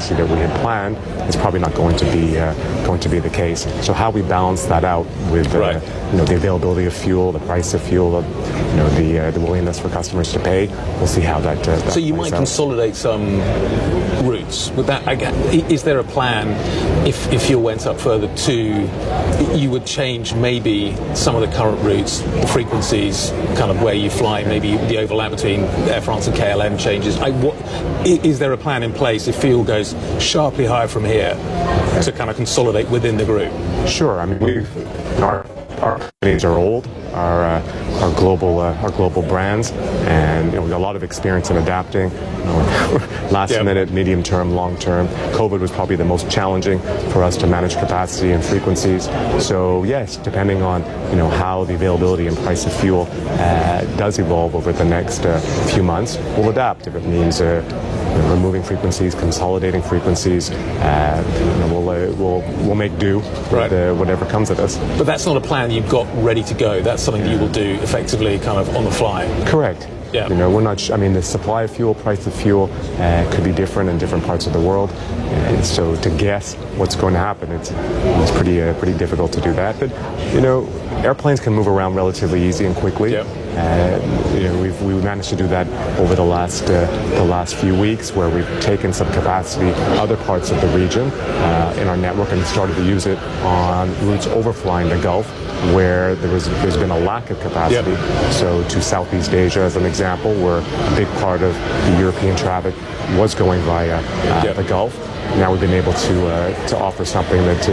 capacity that we had planned is probably not going to be the case. So how we balance that out with the availability of fuel, the price of fuel, the willingness for customers to pay, we'll see how that. So you might consolidate some routes. With that, is there a plan if fuel went up further too? You would change maybe some of the current routes, the frequencies, kind of where you fly, maybe the overlap between Air France and KLM changes. Is there a plan in place if fuel goes sharply higher from here to kind of consolidate within the group? Sure. I mean, our companies are old, our global brands, and we got a lot of experience in adapting. Last minute, medium term, long term. COVID was probably the most challenging for us to manage capacity and frequencies. So yes, depending on how the availability and price of fuel does evolve over the next few months, we'll adapt. If it means removing frequencies, consolidating frequencies, we'll make do with whatever comes at us. But that's not a plan you've got ready to go. That's something that you will do effectively, kind of on the fly. Correct. Yeah. We're not. I mean, the supply of fuel, price of fuel, could be different in different parts of the world. So to guess what's going to happen, it's pretty difficult to do that. But airplanes can move around relatively easy and quickly. Yep. We've managed to do that over the last few weeks, where we've taken some capacity other parts of the region in our network and started to use it on routes overflying the Gulf, where there's been a lack of capacity. Yep. So to Southeast Asia, as an example, where a big part of the European traffic was going via the Gulf. Now we've been able to offer something that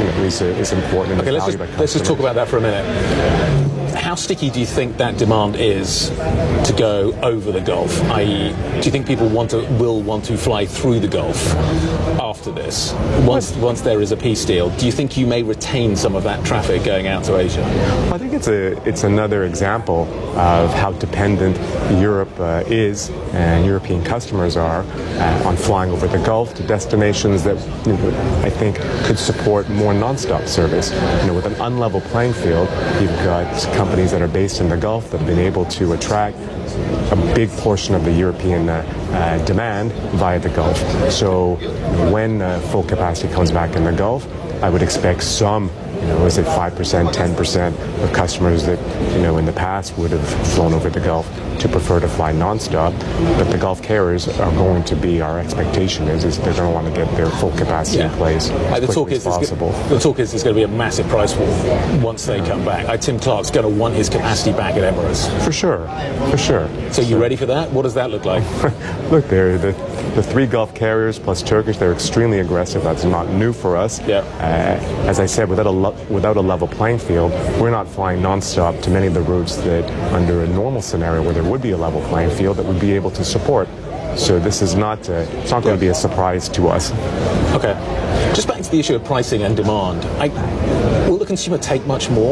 is important. Okay, let's just talk about that for a minute. How sticky do you think that demand is to go over the Gulf? I.e., do you think people will want to fly through the Gulf after this? Once there is a peace deal, do you think you may retain some of that traffic going out to Asia? Well, I think it's another example of how dependent Europe is and European customers are on flying over the Gulf to destinations that I think could support more non-stop service. With an unlevel playing field, you've got companies that are based in the Gulf that have been able to attract a big portion of the European demand via the Gulf. So when full capacity comes back in the Gulf, I would expect some, is it 5%, 10% of customers that, in the past would have flown over the Gulf to prefer to fly nonstop. But the Gulf carriers are going to be, our expectation is they're going to want to get their full capacity in place as quickly as possible. The talk is there's going to be a massive price war once they come back. Tim Clark's going to want his capacity back at Emirates. For sure. So you ready for that? What does that look like? Look, the three Gulf carriers plus Turkish, they're extremely aggressive. That's not new for us. Yeah. As I said, without a level playing field, we're not flying nonstop to many of the routes that, under a normal scenario where there would be a level playing field, that would be able to support. So this is not it's not going to be a surprise to us. Okay. Just back to the issue of pricing and demand. Will the consumer take much more?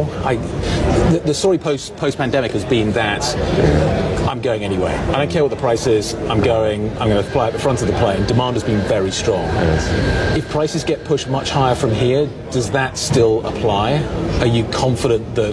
The story post-pandemic has been that I'm going anyway. I don't care what the price is. I'm going to fly at the front of the plane. Demand has been very strong. Yes. If prices get pushed much higher from here, does that still apply? Are you confident that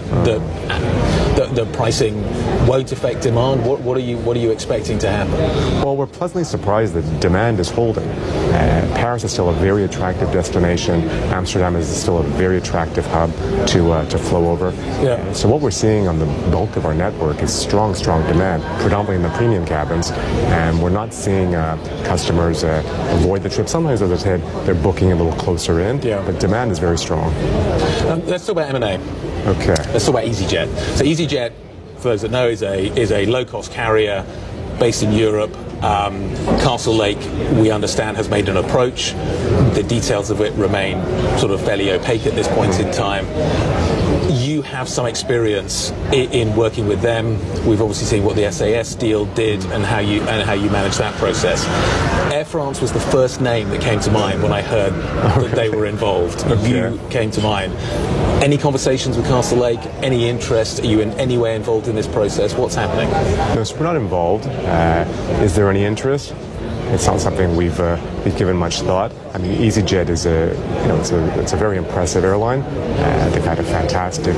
the pricing won't affect demand? What are you expecting to happen? Well, we're pleasantly surprised that demand is holding. Paris is still a very attractive destination. Amsterdam is still a very attractive hub to flow over. Yeah. So what we're seeing on the bulk of our network is strong demand, predominantly in the premium cabins, and we're not seeing customers avoid the trip. Sometimes, as I said, they're booking a little closer in, but demand is very strong. Let's talk about M&A. Okay. Let's talk about EasyJet. So EasyJet, for those that know, is a low-cost carrier based in Europe. Castle Lake, we understand, has made an approach. The details of it remain sort of fairly opaque at this point in time. You have some experience in working with them. We've obviously seen what the SAS deal did and how you managed that process. Air France was the first name that came to mind when I heard that they were involved. Okay. You came to mind. Any conversations with Castle Lake? Any interest? Are you in any way involved in this process? What's happening? No, so we're not involved. Is there any interest? It's not something we've given much thought. I mean, EasyJet is it's a very impressive airline. They've had a fantastic,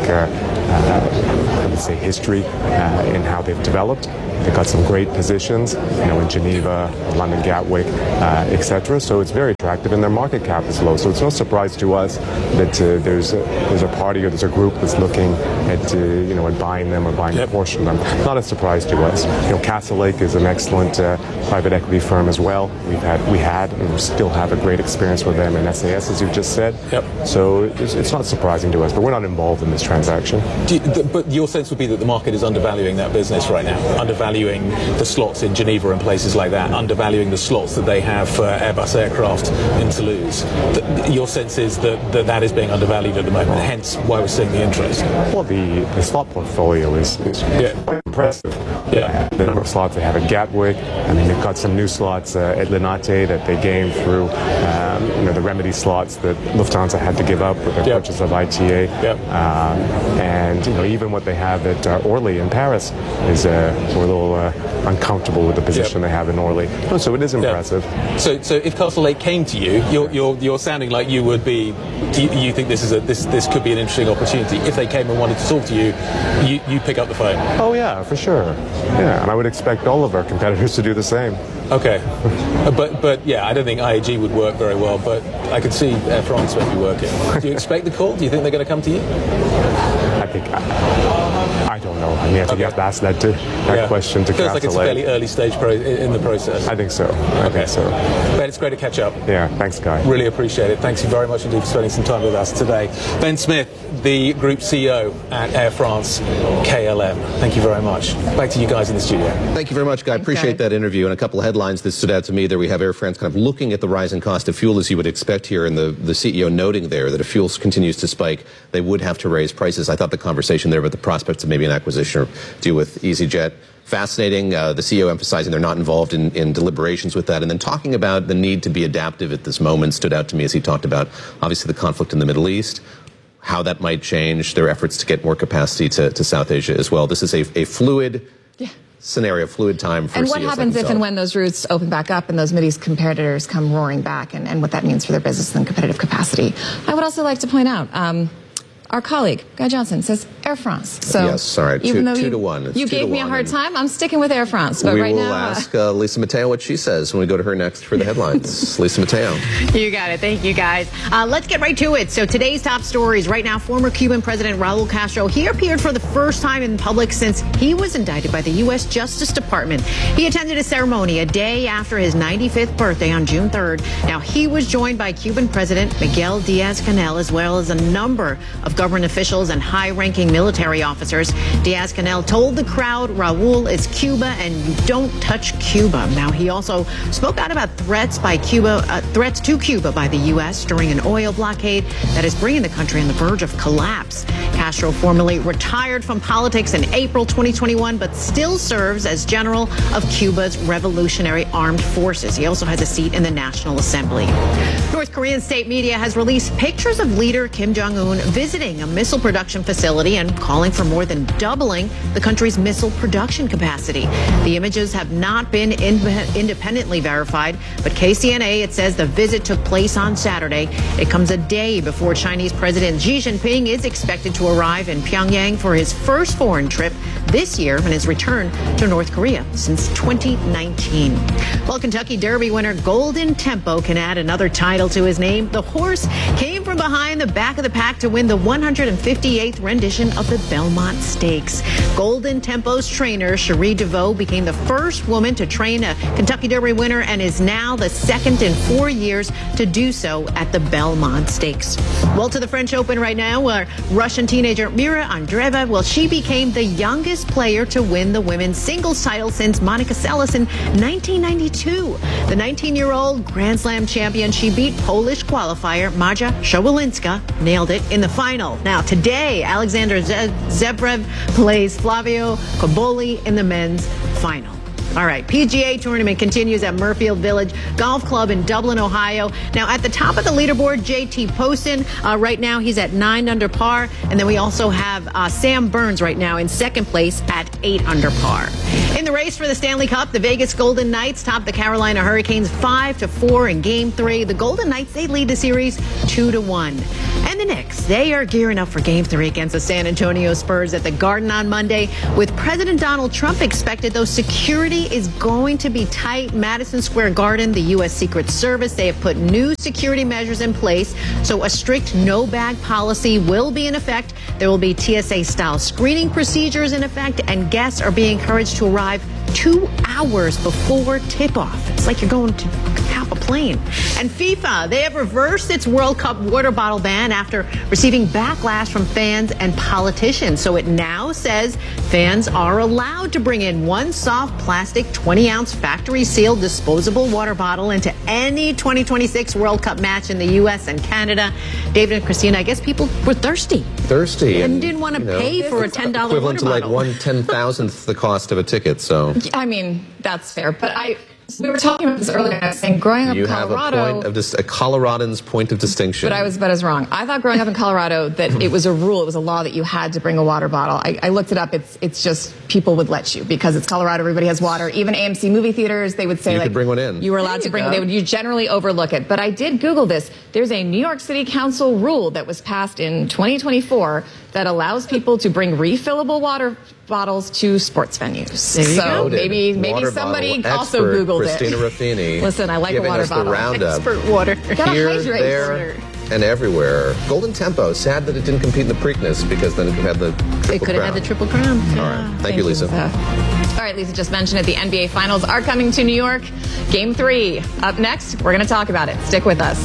I would say, history in how they've developed. They've got some great positions, in Geneva, London Gatwick, etc. So it's very attractive. attractive and their market cap is low. So it's no surprise to us that there's a party or there's a group that's looking at at buying them or buying a portion of them. Not a surprise to us. Castlelake is an excellent private equity firm as well. We had and we still have a great experience with them in SAS, as you just said. Yep. So it's not surprising to us, but we're not involved in this transaction. But your sense would be that the market is undervaluing that business right now, undervaluing the slots in Geneva and places like that, undervaluing the slots that they have for Airbus aircraft in Toulouse. Your sense is that is being undervalued at the moment, hence why we're seeing the interest. Well, the slot portfolio is quite impressive. Yeah. The number of slots they have at Gatwick. I mean, they've got some new slots at Linate that they gained through the remedy slots that Lufthansa had to give up with their purchase of ITA. And even what they have at Orly in Paris is we're a little uncomfortable with the position they have in Orly. So it is impressive. So if Castlelake came to you, you're sounding like you would be. You think this could be an interesting opportunity? If they came and wanted to talk to you, you pick up the phone. Oh yeah, for sure. Yeah, and I would expect all of our competitors to do the same. Okay, but yeah, I don't think IAG would work very well, but I could see Air France maybe working. Do you expect the call? Do you think they're going to come to you? I don't know. I mean, I think you have to ask that question to Castlelake. Feels like it's a fairly early stage in the process. I think so. I think so. Ben, it's great to catch up. Yeah, thanks, Guy. Really appreciate it. Thanks you very much indeed for spending some time with us today. Ben Smith, the Group CEO at Air France KLM. Thank you very much. Back to you guys in the studio. Thank you very much, Guy. Appreciate that interview. And a couple of headlines that stood out to me there. We have Air France kind of looking at the rising cost of fuel, as you would expect here, and the CEO noting there that if fuel continues to spike, they would have to raise prices. I thought the conversation there about the prospects of maybe an acquisition or deal with EasyJet, fascinating. The CEO emphasizing they're not involved in deliberations with that, and then talking about the need to be adaptive at this moment stood out to me as he talked about obviously the conflict in the Middle East, how that might change their efforts to get more capacity to South Asia as well. This is a fluid scenario, fluid time for And what CEOs happens like if and when those routes open back up and those Mideast competitors come roaring back, and what that means for their business and competitive capacity. I would also like to point out, our colleague, Guy Johnson, says Air France. So yes, all right, even though 2-1. It's you gave me a hard time, I'm sticking with Air France. But right now, we will ask Lisa Mateo what she says when we go to her next for the headlines. Lisa Mateo. You got it. Thank you, guys. Let's get right to it. So today's top stories. Right now, former Cuban President Raul Castro, he appeared for the first time in public since he was indicted by the U.S. Justice Department. He attended a ceremony a day after his 95th birthday on June 3rd. Now, he was joined by Cuban President Miguel Diaz-Canel, as well as a number of government officials and high-ranking military officers. Diaz-Canel told the crowd Raul is Cuba and you don't touch Cuba. Now, he also spoke out about threats to Cuba by the U.S. during an oil blockade that is bringing the country on the verge of collapse. Castro formally retired from politics in April 2021, but still serves as general of Cuba's Revolutionary Armed Forces. He also has a seat in the National Assembly. North Korean state media has released pictures of leader Kim Jong-un visiting a missile production facility and calling for more than doubling the country's missile production capacity. The images have not been independently verified, but KCNA, it says the visit took place on Saturday. It comes a day before Chinese President Xi Jinping is expected to arrive in Pyongyang for his first foreign trip this year and his return to North Korea since 2019. Well, Kentucky Derby winner Golden Tempo can add another title to his name. The horse came from behind the back of the pack to win the 158th rendition of the Belmont Stakes. Golden Tempo's trainer, Cherie DeVoe, became the first woman to train a Kentucky Derby winner and is now the second in 4 years to do so at the Belmont Stakes. Well, to the French Open right now, where Russian teenager Mira Andreeva, well, she became the youngest player to win the women's singles title since Monica Seles in 1992. The 19-year-old Grand Slam champion, she beat Polish qualifier Maja Shawalinska, nailed it in the final. Now, today, Alexander Zverev plays Flavio Cobolli in the men's final. All right, PGA tournament continues at Murfield Village Golf Club in Dublin, Ohio. Now, at the top of the leaderboard, JT Poston. Right now, he's at 9 under par. And then we also have Sam Burns right now in second place at 8 under par. In the race for the Stanley Cup, the Vegas Golden Knights topped the Carolina Hurricanes 5-4 in Game 3. The Golden Knights, they lead the series 2-1. And the Knicks, they are gearing up for Game 3 against the San Antonio Spurs at the Garden on Monday. With President Donald Trump expected, those security security is going to be tight. Madison Square Garden, the U.S. Secret Service, they have put new security measures in place. So a strict no-bag policy will be in effect. There will be TSA-style screening procedures in effect, and guests are being encouraged to arrive 2 hours before tip-off. It's like you're going to half a plane. And FIFA, they have reversed its World Cup water bottle ban after receiving backlash from fans and politicians. So it now says fans are allowed to bring in one soft plastic 20-ounce factory-sealed disposable water bottle into any 2026 World Cup match in the U.S. and Canada. David and Christina, I guess people were thirsty. And didn't want to pay for a $10 water equivalent to like bottle. 1/10,000th the cost of a ticket. So I mean, that's fair. But we were talking about this earlier. I was saying growing up you in Colorado. have a Coloradan's point of distinction. But I was about as wrong. I thought growing up in Colorado that it was a rule, it was a law that you had to bring a water bottle. I looked it up. It's just people would let you because it's Colorado. Everybody has water. Even AMC movie theaters, they would say You like could bring one in. You were allowed to bring one. They would you generally overlook it. But I did Google this. There's a New York City Council rule that was passed in 2024 that allows people to bring refillable water bottles to sports venues. So maybe Water somebody bottle also expert Googled Christina it. Ruffini. Listen, I like a giving water us bottle. The roundup. Expert water. Gotta Here, hydrate. there, and everywhere. Golden Tempo. Sad that it didn't compete in the Preakness because then it could have the triple It could have had the Triple Crown. All right. Thank you, Lisa. All right, Lisa just mentioned it. The NBA Finals are coming to New York. Game 3. Up next, we're going to talk about it. Stick with us.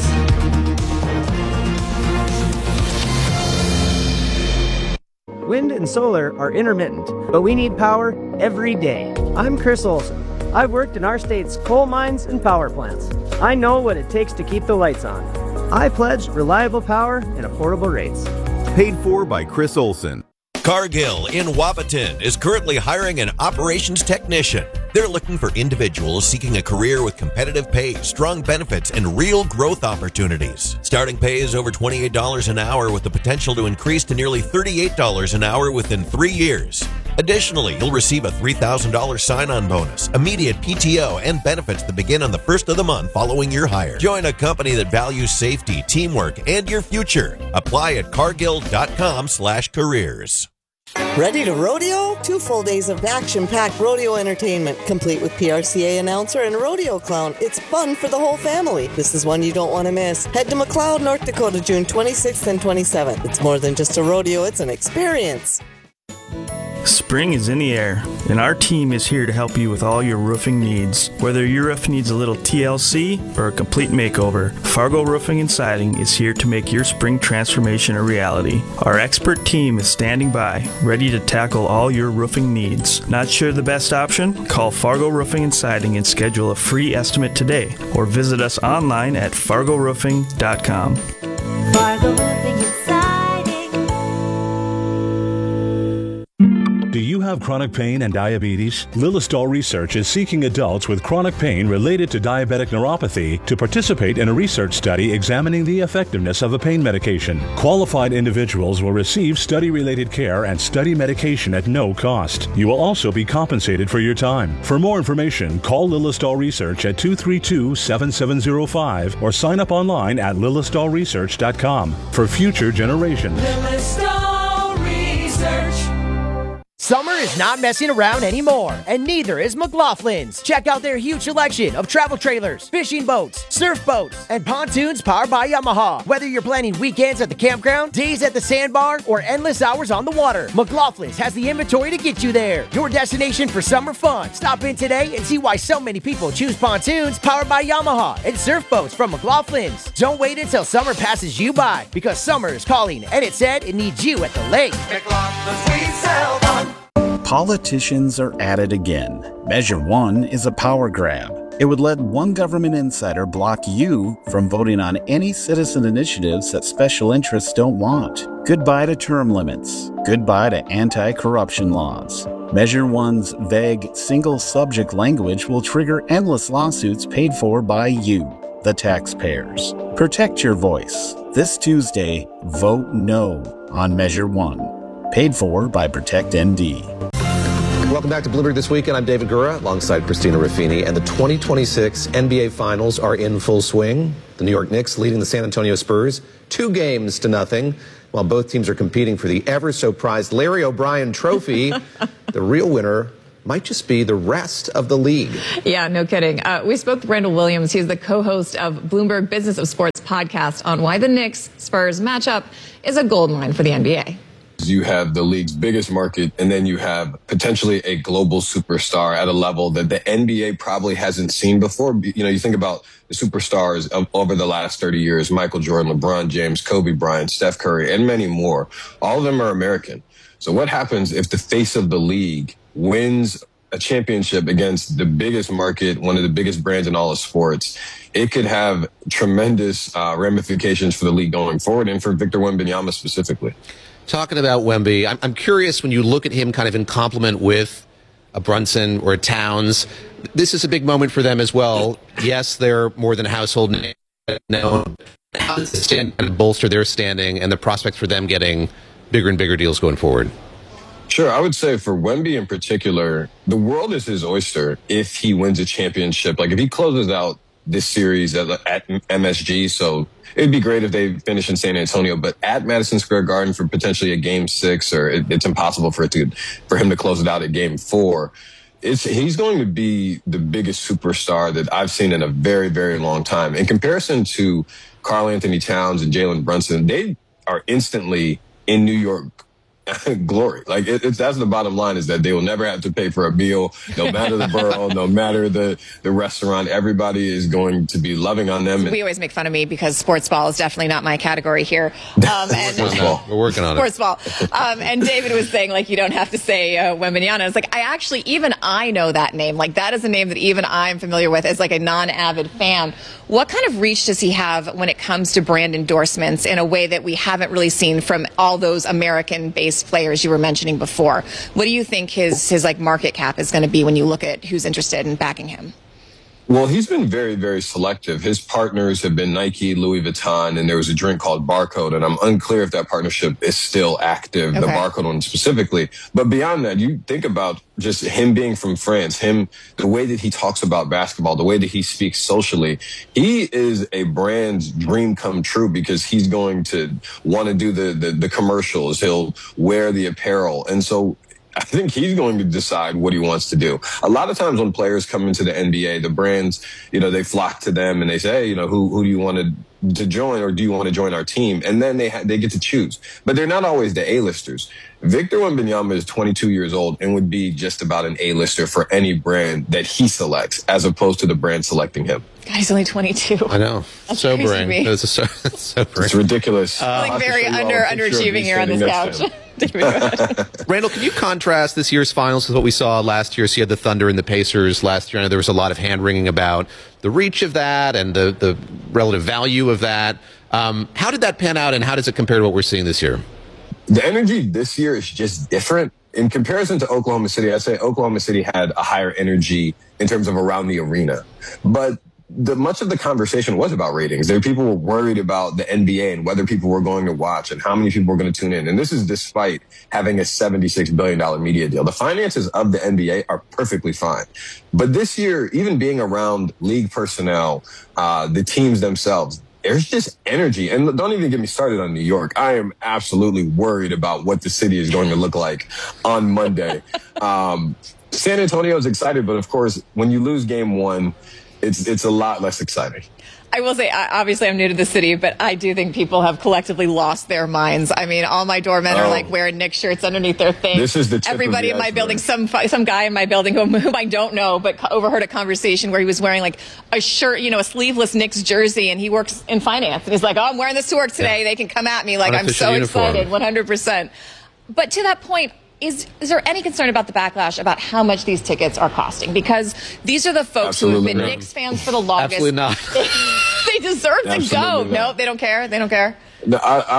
Wind and solar are intermittent, but we need power every day. I'm Chris Olson. I've worked in our state's coal mines and power plants. I know what it takes to keep the lights on. I pledge reliable power and affordable rates. Paid for by Chris Olson. Cargill in Wapaton is currently hiring an operations technician. They're looking for individuals seeking a career with competitive pay, strong benefits, and real growth opportunities. Starting pay is over $28 an hour with the potential to increase to nearly $38 an hour within 3 years. Additionally, you'll receive a $3,000 sign-on bonus, immediate PTO, and benefits that begin on the first of the month following your hire. Join a company that values safety, teamwork, and your future. Apply at cargill.com/careers. Ready to rodeo? 2 full days of action-packed rodeo entertainment, complete with PRCA announcer and rodeo clown. It's fun for the whole family. This is one you don't want to miss. Head to McLeod, North Dakota, June 26th and 27th. It's more than just a rodeo, it's an experience. Spring is in the air, and our team is here to help you with all your roofing needs. Whether your roof needs a little TLC or a complete makeover, Fargo Roofing and Siding is here to make your spring transformation a reality. Our expert team is standing by, ready to tackle all your roofing needs. Not sure the best option? Call Fargo Roofing and Siding and schedule a free estimate today, or visit us online at fargoroofing.com. Fargo Roofing and Siding. Do you have chronic pain and diabetes? Lilistol Research is seeking adults with chronic pain related to diabetic neuropathy to participate in a research study examining the effectiveness of a pain medication. Qualified individuals will receive study-related care and study medication at no cost. You will also be compensated for your time. For more information, call Lilistol Research at 232-7705 or sign up online at lilistolresearch.com for future generations. Lilistol Research. Summer is not messing around anymore, and neither is McLaughlin's. Check out their huge selection of travel trailers, fishing boats, surf boats, and pontoons powered by Yamaha. Whether you're planning weekends at the campground, days at the sandbar, or endless hours on the water, McLaughlin's has the inventory to get you there. Your destination for summer fun. Stop in today and see why so many people choose pontoons powered by Yamaha and surf boats from McLaughlin's. Don't wait until summer passes you by, because summer is calling, and it said it needs you at the lake. McLaughlin's, we sell fun. Politicians are at it again. Measure 1 is a power grab. It would let one government insider block you from voting on any citizen initiatives that special interests don't want. Goodbye to term limits. Goodbye to anti-corruption laws. Measure 1's vague, single-subject language will trigger endless lawsuits paid for by you, the taxpayers. Protect your voice. This Tuesday, vote no on Measure 1. Paid for by ProtectND. Welcome back to Bloomberg This Weekend. I'm David Gura alongside Christina Ruffini, and the 2026 NBA Finals are in full swing. The New York Knicks leading the San Antonio Spurs 2-0, while both teams are competing for the ever-so-prized Larry O'Brien Trophy. The real winner might just be the rest of the league. Yeah, no kidding. We spoke with Randall Williams. He's the co-host of Bloomberg Business of Sports podcast on why the Knicks-Spurs matchup is a gold mine for the NBA. You have the league's biggest market, and then you have potentially a global superstar at a level that the NBA probably hasn't seen before. You know, you think about the superstars of over the last 30 years, Michael Jordan, LeBron James, Kobe Bryant, Steph Curry, and many more. All of them are American. So what happens if the face of the league wins a championship against the biggest market, one of the biggest brands in all of sports? It could have tremendous ramifications for the league going forward and for Victor Wembanyama specifically. Talking about Wemby, I'm curious when you look at him kind of in complement with a Brunson or a Towns. This is a big moment for them as well. Yes, they're more than a household name. No, how does this stand and bolster their standing and the prospects for them getting bigger and bigger deals going forward? Sure. I would say for Wemby in particular, the world is his oyster if he wins a championship. Like if he closes out this series at MSG, so it'd be great if they finish in San Antonio, but at Madison Square Garden for potentially a Game 6, or it's impossible for him to close it out at Game 4. He's going to be the biggest superstar that I've seen in a very, very long time. In comparison to Karl Anthony Towns and Jalen Brunson, they are instantly in New York glory. Like that's the bottom line, is that they will never have to pay for a meal, no matter the borough, no matter the restaurant. Everybody is going to be loving on them. We always make fun of me because sports ball is definitely not my category here. We're working on sports ball. And David was saying, like, you don't have to say Wembanyama. It's like, even I know that name. Like, that is a name that even I'm familiar with as like a non-avid fan. What kind of reach does he have when it comes to brand endorsements in a way that we haven't really seen from all those American-based players you were mentioning before? What do you think his like market cap is going to be when you look at who's interested in backing him? Well, he's been very, very selective. His partners have been Nike, Louis Vuitton, and there was a drink called Barcode, and I'm unclear if that partnership is still active, the Barcode one specifically. But beyond that, you think about just him being from France, the way that he talks about basketball, the way that he speaks socially. He is a brand's dream come true because he's going to want to do the commercials. He'll wear the apparel. And so I think he's going to decide what he wants to do. A lot of times when players come into the NBA, the brands, they flock to them and they say, hey, who do you want to join, or do you want to join our team? And then they get to choose. But they're not always the A-listers. Victor Wembanyama is 22 years old and would be just about an A-lister for any brand that he selects, as opposed to the brand selecting him. God, he's only 22. I know. That's sobering. crazy to me. It's sobering. It's ridiculous. Like very underachieving here on this couch. Randall, can you contrast this year's finals with what we saw last year? So you had the Thunder and the Pacers last year. I know there was a lot of hand-wringing about the reach of that and the relative value of that. How did that pan out, and how does it compare to what we're seeing this year? The energy this year is just different. In comparison to Oklahoma City, I'd say Oklahoma City had a higher energy in terms of around the arena. But much of the conversation was about ratings. People were worried about the NBA and whether people were going to watch and how many people were going to tune in. And this is despite having a $76 billion media deal. The finances of the NBA are perfectly fine. But this year, even being around league personnel, the teams themselves, there's just energy. And don't even get me started on New York. I am absolutely worried about what the city is going to look like on Monday. San Antonio is excited, but of course, when you lose game one, it's a lot less exciting. I will say, obviously, I'm new to the city, but I do think people have collectively lost their minds. I mean, all my doormen are like wearing Knicks shirts underneath their things. This is the tip Everybody of the in my building, some guy in my building whom I don't know, but overheard a conversation where he was wearing like a shirt, a sleeveless Knicks jersey, and he works in finance, and he's like, "Oh, I'm wearing this to work today. They can come at me like I'm so excited, 100%." But to that point, is there any concern about the backlash about how much these tickets are costing? Because these are the folks who have been Knicks fans for the longest. Absolutely not. They deserve to go. No, they don't care. They don't care. No,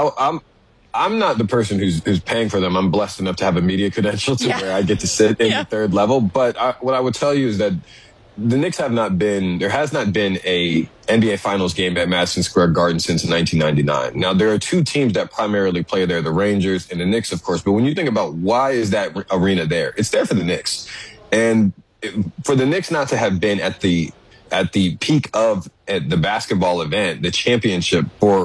I'm not the person who's paying for them. I'm blessed enough to have a media credential where I get to sit in the third level. But what I would tell you is that the Knicks there has not been a NBA Finals game at Madison Square Garden since 1999. Now, there are two teams that primarily play there, the Rangers and the Knicks, of course. But when you think about why is that arena there, it's there for the Knicks. And for the Knicks not to have been at the peak of the basketball event, the championship, for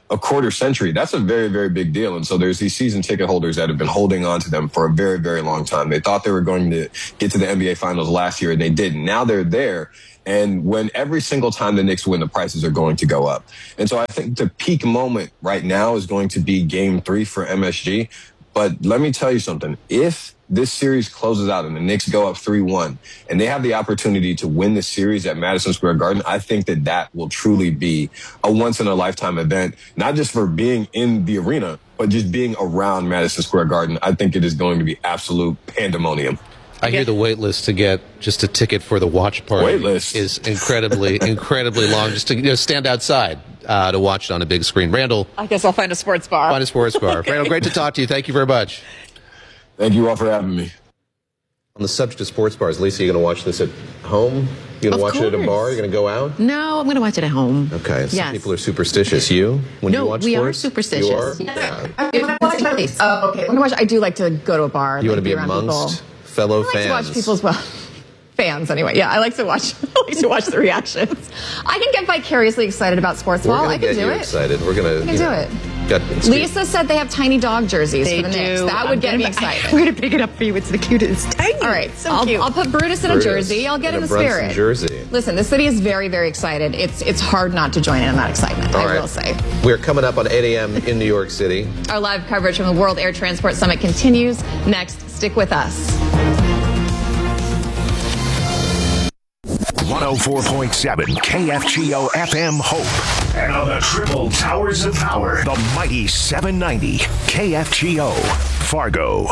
a quarter century. That's a very, very big deal. And so there's these season ticket holders that have been holding on to them for a very, very long time. They thought they were going to get to the NBA Finals last year, and they didn't. Now they're there. And when every single time the Knicks win, the prices are going to go up. And so I think the peak moment right now is going to be Game 3 for MSG. But let me tell you something. If this series closes out and the Knicks go up 3-1 and they have the opportunity to win the series at Madison Square Garden, I think that that will truly be a once-in-a-lifetime event, not just for being in the arena, but just being around Madison Square Garden. I think it is going to be absolute pandemonium. I hear the wait list to get just a ticket for the watch party is incredibly long, just to stand outside to watch it on a big screen. Randall. I guess I'll find a sports bar. Find a sports bar. Okay. Randall, great to talk to you. Thank you very much. Thank you all for having me. On the subject of sports bars, Lisa, you going to watch this at home? You going to watch it at a bar? You going to go out? No, I'm going to watch it at home. Okay. Some people are superstitious. You? When you watch we sports? are superstitious. You are? Yeah. Okay. I do like to go to a bar. You want to be amongst fellow fans? I like to watch people's fans anyway. Yeah, I like to watch the reactions. I can get vicariously excited about sports ball. I can do it. Excited. We're going to do it. Lisa said they have tiny dog jerseys for the Knicks. That would get me excited. We're going to pick it up for you. It's the cutest. Tiny. All right. So cute. I'll put Brutus in a jersey. I'll get in the spirit. Jersey. Listen, the city is very, very excited. It's hard not to join in on that excitement, I will say. We're coming up on 8 a.m. in New York City. Our live coverage from the World Air Transport Summit continues. Next, stick with us. 104.7 KFGO FM Hope. And on the triple towers of power, the mighty 790 KFGO Fargo.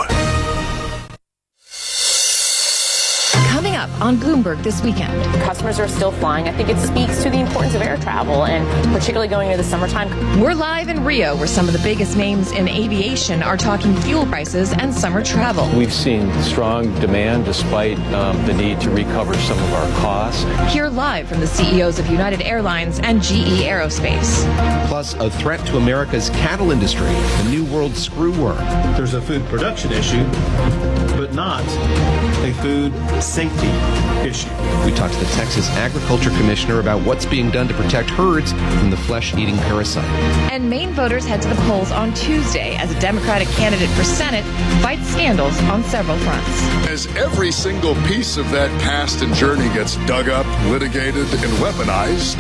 Coming up on Bloomberg this weekend. Customers are still flying. I think it speaks to the importance of air travel, and particularly going into the summertime. We're live in Rio, where some of the biggest names in aviation are talking fuel prices and summer travel. We've seen strong demand despite the need to recover some of our costs. Hear live from the CEOs of United Airlines and GE Aerospace. Plus, a threat to America's cattle industry, the New World screwworm. There's a food production issue, but not a food safety issue. We talked to the Texas Agriculture Commissioner about what's being done to protect herds from the flesh-eating parasite. And Maine voters head to the polls on Tuesday as a Democratic candidate for Senate fights scandals on several fronts. As every single piece of that past and journey gets dug up, litigated, and weaponized,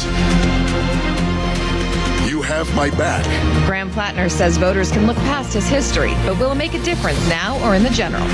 you have my back. Graham Plattner says voters can look past his history, but will it make a difference now or in the general?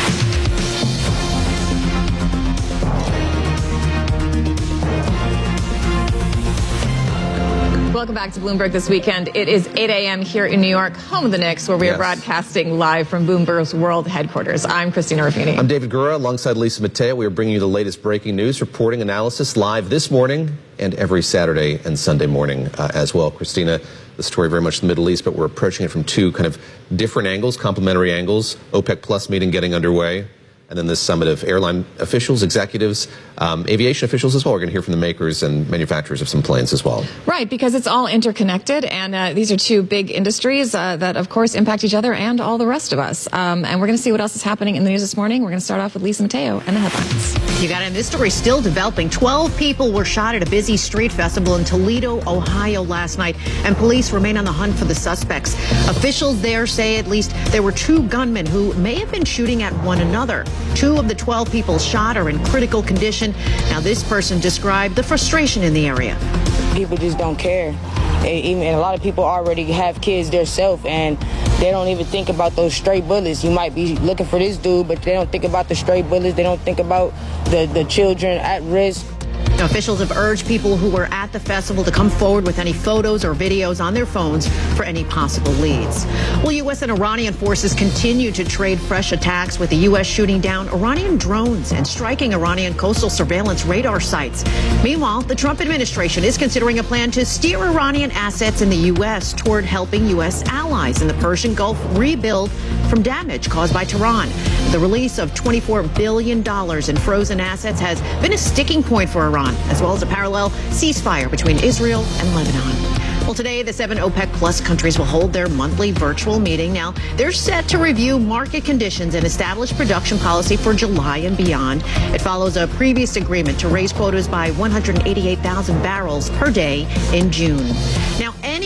Welcome back to Bloomberg This Weekend. It is 8 a.m. here in New York, home of the Knicks, where we are broadcasting live from Bloomberg's World Headquarters. I'm Christina Ruffini. I'm David Gura, alongside Lisa Mateo. We are bringing you the latest breaking news, reporting, analysis live this morning and every Saturday and Sunday morning as well. Christina, the story very much the Middle East, but we're approaching it from two kind of different angles, complementary angles. OPEC Plus meeting getting underway. And then this summit of airline officials, executives, aviation officials as well. We're going to hear from the makers and manufacturers of some planes as well. Right, because it's all interconnected, and these are two big industries that, of course, impact each other and all the rest of us. And we're going to see what else is happening in the news this morning. We're going to start off with Lisa Mateo and the headlines. You got it. This story still developing. 12 people were shot at a busy street festival in Toledo, Ohio last night, and police remain on the hunt for the suspects. Officials there say at least there were two gunmen who may have been shooting at one another. 2 of the 12 people shot are in critical condition. Now, this person described the frustration in the area. People just don't care. And a lot of people already have kids themselves, and they don't even think about those stray bullets. You might be looking for this dude, but they don't think about the stray bullets. They don't think about the children at risk. Now, officials have urged people who were at the festival to come forward with any photos or videos on their phones for any possible leads. Well, U.S. and Iranian forces continue to trade fresh attacks, with the U.S. shooting down Iranian drones and striking Iranian coastal surveillance radar sites. Meanwhile, the Trump administration is considering a plan to steer Iranian assets in the U.S. toward helping U.S. allies in the Persian Gulf rebuild from damage caused by Tehran. The release of $24 billion in frozen assets has been a sticking point for Iran, as well as a parallel ceasefire between Israel and Lebanon. Well, today, the 7 OPEC Plus countries will hold their monthly virtual meeting. Now, they're set to review market conditions and establish production policy for July and beyond. It follows a previous agreement to raise quotas by 188,000 barrels per day in June. Now, any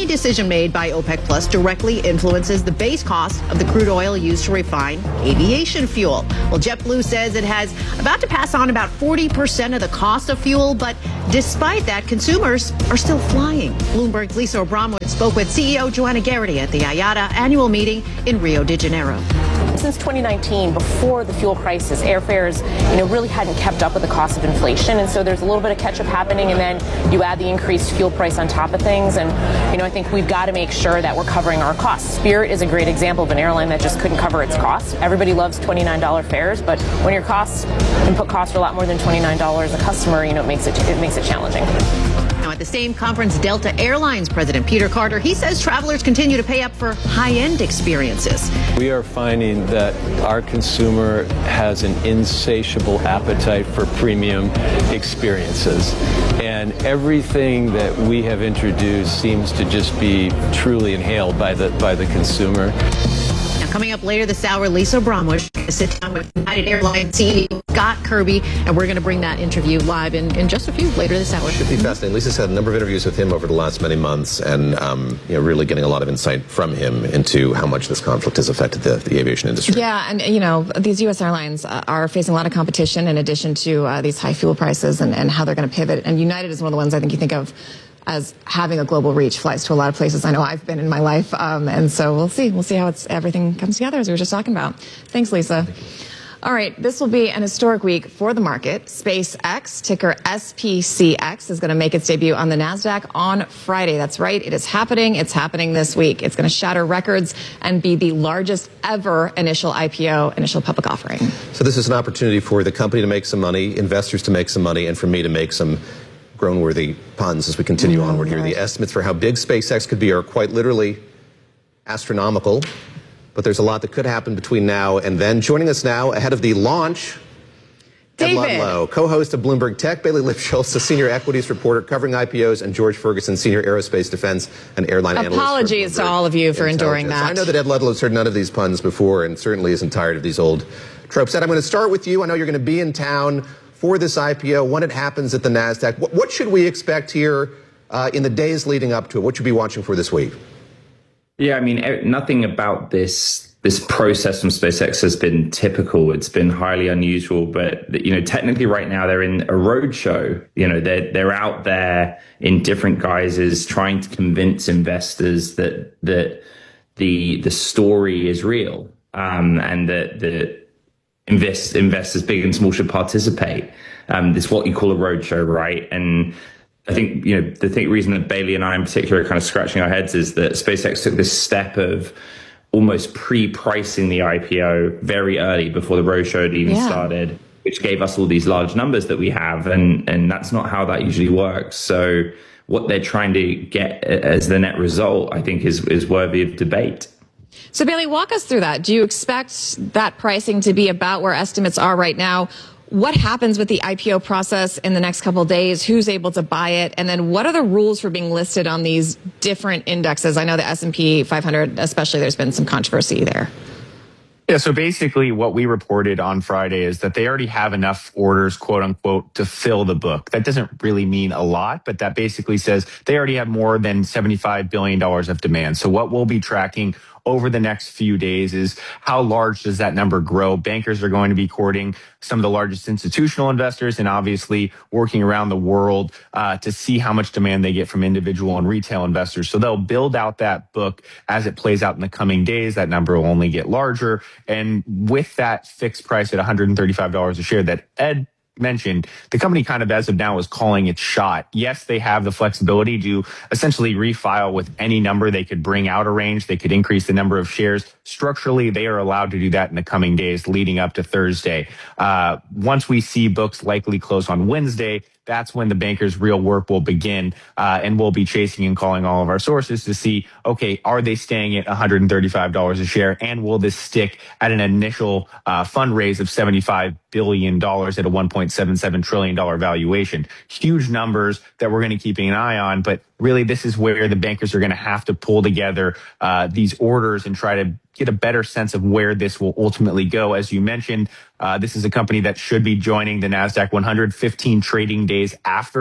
decision made by OPEC Plus directly influences the base cost of the crude oil used to refine aviation fuel. Well, JetBlue says it has about to pass on about 40% of the cost of fuel, but despite that, consumers are still flying. Bloomberg's Lisa Abramowitz spoke with CEO Joanna Garrity at the IATA annual meeting in Rio de Janeiro. Since 2019, before the fuel crisis, airfares, really hadn't kept up with the cost of inflation. And so there's a little bit of catch up happening. And then you add the increased fuel price on top of things. And, I think we've got to make sure that we're covering our costs. Spirit is a great example of an airline that just couldn't cover its costs. Everybody loves $29 fares, but when your input costs are a lot more than $29 a customer, it makes it challenging. Now, at the same conference, Delta Airlines President Peter Carter, he says travelers continue to pay up for high-end experiences. We are finding that our consumer has an insatiable appetite for premium experiences. And everything that we have introduced seems to just be truly inhaled by the consumer. Coming up later this hour, Lisa Abramowitz will sit down with United Airlines CEO Scott Kirby, and we're going to bring that interview live in just a few later this hour. Should be fascinating. Lisa's had a number of interviews with him over the last many months, and really getting a lot of insight from him into how much this conflict has affected the aviation industry. Yeah, and these U.S. airlines are facing a lot of competition in addition to these high fuel prices and how they're going to pivot. And United is one of the ones I think you think of as having a global reach, flies to a lot of places I know I've been in my life. And so we'll see how everything comes together, as we were just talking about. Thanks, Lisa. All right, this will be an historic week for the market. SpaceX, ticker SPCX, is going to make its debut on the NASDAQ on Friday. That's right, it is happening. It's happening this week. It's going to shatter records and be the largest ever initial IPO, initial public offering. So this is an opportunity for the company to make some money, investors to make some money, and for me to make some grown-worthy puns as we continue onward here. The estimates for how big SpaceX could be are quite literally astronomical, but there's a lot that could happen between now and then. Joining us now ahead of the launch, Ed Ludlow, co-host of Bloomberg Tech, Bailey Lipschultz, a senior equities reporter covering IPOs, and George Ferguson, senior aerospace defense and airline analyst. Apologies to all of you for enduring that. I know that Ed Ludlow's heard none of these puns before and certainly isn't tired of these old tropes. Ed, I'm going to start with you. I know you're going to be in town for this IPO when it happens at the NASDAQ. What should we expect here in the days leading up to it? What should we be watching for this week? Yeah, I mean, nothing about this process from SpaceX has been typical. It's been highly unusual, but technically right now they're in a roadshow. They're out there in different guises trying to convince investors that the story is real, and that investors big and small should participate. It's what you call a roadshow, right? And I think, the reason that Bailey and I in particular are kind of scratching our heads is that SpaceX took this step of almost pre-pricing the IPO very early before the roadshow had even started, which gave us all these large numbers that we have. And that's not how that usually works. So what they're trying to get as the net result, I think, is worthy of debate. So, Bailey, walk us through that. Do you expect that pricing to be about where estimates are right now? What happens with the IPO process in the next couple of days? Who's able to buy it? And then what are the rules for being listed on these different indexes? I know the S&P 500, especially, there's been some controversy there. Yeah, so basically what we reported on Friday is that they already have enough orders, quote unquote, to fill the book. That doesn't really mean a lot, but that basically says they already have more than $75 billion of demand. So what we'll be tracking over the next few days is how large does that number grow? Bankers are going to be courting some of the largest institutional investors and obviously working around the world to see how much demand they get from individual and retail investors. So they'll build out that book as it plays out in the coming days. That number will only get larger. And with that fixed price at $135 a share that Ed mentioned, the company kind of as of now is calling its shot. Yes, they have the flexibility to essentially refile with any number. They could bring out a range. They could increase the number of shares. Structurally, they are allowed to do that in the coming days leading up to Thursday. Once we see books likely close on Wednesday, that's when the bankers' real work will begin. And we'll be chasing and calling all of our sources to see, okay, are they staying at $135 a share? And will this stick at an initial fundraise of $75 billion at a $1.77 trillion valuation? Huge numbers that we're going to keep an eye on. But really, this is where the bankers are going to have to pull together these orders and try to get a better sense of where this will ultimately go. As you mentioned, this is a company that should be joining the NASDAQ 100 15 trading days after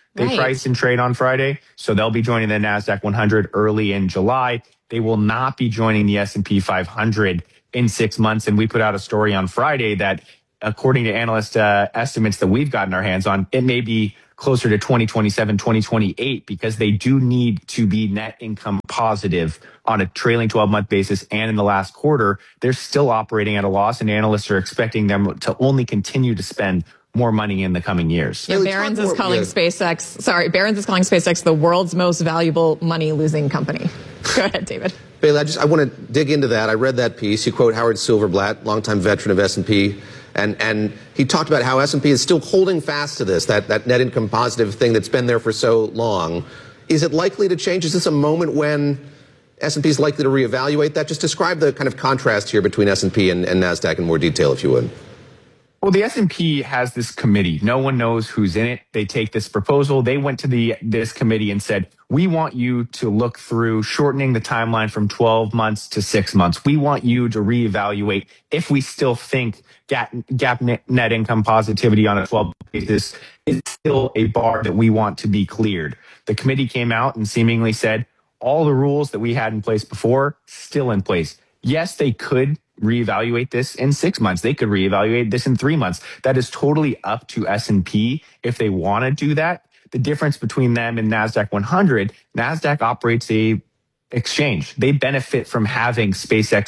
They Right. price and trade on Friday, so they'll be joining the NASDAQ 100 early in July. They will not be joining the S&P 500 in 6 months. And we put out a story on Friday that, according to analyst estimates that we've gotten our hands on, it may be closer to 2027, 2028, because they do need to be net income positive on a trailing 12-month basis. And in the last quarter, they're still operating at a loss, and analysts are expecting them to only continue to spend more money in the coming years. Yeah, Barron's is calling SpaceX the world's most valuable money-losing company. Go ahead, David. Bailey, I want to dig into that. I read that piece. You quote Howard Silverblatt, longtime veteran of S&P, and he talked about how S&P is still holding fast to this, that net income positive thing that's been there for so long. Is it likely to change? Is this a moment when S&P is likely to reevaluate that? Just describe the kind of contrast here between S&P and NASDAQ in more detail, if you would. Well, the S&P has this committee. No one knows who's in it. They take this proposal. They went to this committee and said, we want you to look through shortening the timeline from 12 months to 6 months. We want you to reevaluate if we still think GAAP net income positivity on a 12 basis is still a bar that we want to be cleared. The committee came out and seemingly said, all the rules that we had in place before, still in place. Yes, they could reevaluate this in 6 months. They could reevaluate this in 3 months. That is totally up to S&P if they want to do that. The difference between them and NASDAQ 100, NASDAQ operates a exchange. They benefit from having SpaceX